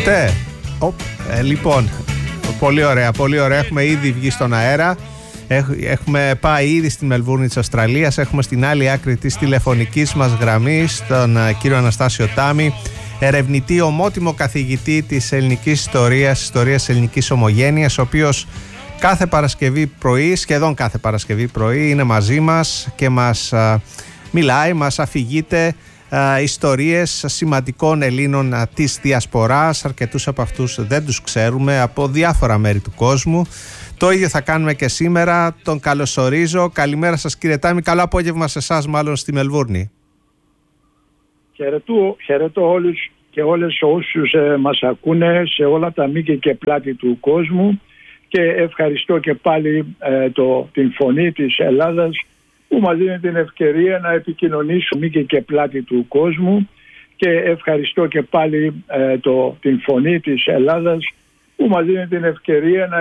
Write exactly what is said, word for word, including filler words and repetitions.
ακούτε? Ο, ε, λοιπόν, πολύ ωραία, πολύ ωραία. Έχουμε ήδη βγει στον αέρα. Έχουμε πάει ήδη στη Μελβούρνη της Αυστραλίας. Έχουμε στην άλλη άκρη της τηλεφωνικής μας γραμμής τον κύριο Αναστάσιο Τάμη, ερευνητή, ομότιμο καθηγητή της ελληνικής ιστορίας, ιστορίας ελληνικής ομογένειας, ο οποίος κάθε Παρασκευή πρωί, σχεδόν κάθε Παρασκευή πρωί, είναι μαζί μας και μας α, μιλάει, μας αφηγείται α, ιστορίες σημαντικών Ελλήνων α, της Διασποράς. Αρκετούς από αυτούς δεν τους ξέρουμε, από διάφορα μέρη του κόσμου. Το ίδιο θα κάνουμε και σήμερα. Τον καλωσορίζω. Καλημέρα σας, κύριε Τάμη. Καλό απόγευμα σε εσάς, μάλλον στη Μελβούρνη. Χαιρετώ, χαιρετώ όλους και όλες όσους ε, μας ακούνε σε όλα τα μήκη και πλάτη του κόσμου, και ευχαριστώ και πάλι ε, το, την Φωνή της Ελλάδας που μας δίνει την ευκαιρία να επικοινωνήσουμε μήκη και πλάτη του κόσμου, και ευχαριστώ και πάλι ε, το, την Φωνή της Ελλάδας που μας δίνει την ευκαιρία να